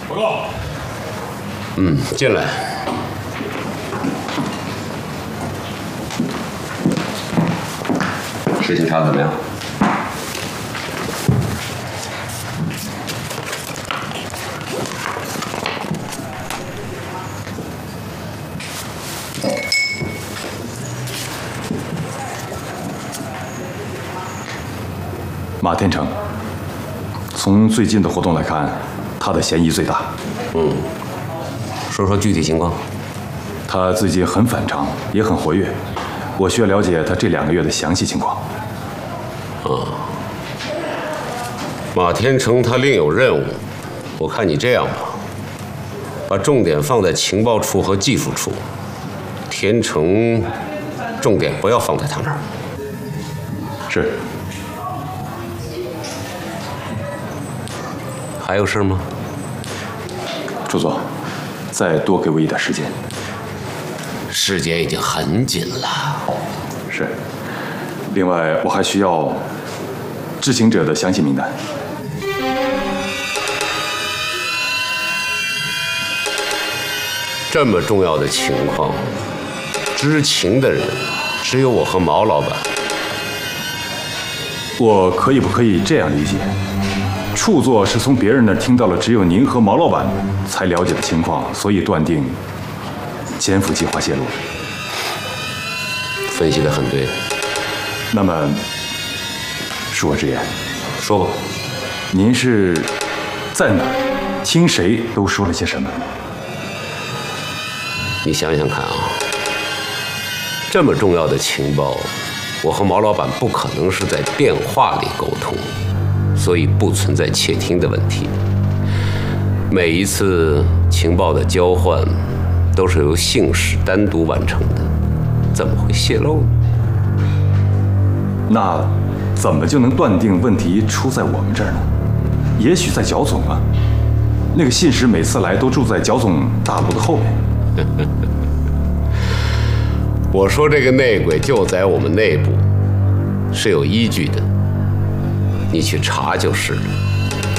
报告。 进来。事情查得怎么样？ 马天成，从最近的活动来看，他的嫌疑最大。 说说具体情况。 他最近很反常，也很活跃，我需要了解他这2个月的详细情况。 马天成他另有任务，我看你这样吧，把重点放在情报处和技术处，天成重点不要放在他那儿。 是。 还有事吗？ 朱总，再多给我一点时间。 时间已经很紧了。 是。另外，我还需要知情者的详细名单。 这么重要的情况，知情的人只有我和毛老板。 我可以不可以这样理解？处座是从别人那儿听到了只有您和毛老板才了解的情况，所以断定奸腐计划泄露。 分析得很对。 那么，恕我直言， 说吧， 您是在哪儿听谁都说了些什么？ 你想想看啊，这么重要的情报，我和毛老板不可能是在电话里沟通，所以不存在窃听的问题。每一次情报的交换都是由信使单独完成的，怎么会泄露呢？ 那怎么就能断定问题出在我们这儿呢？也许在焦总啊，那个信使每次来都住在焦总大楼的后面。 我说这个内鬼就在我们内部，是有依据的，你去查就是了。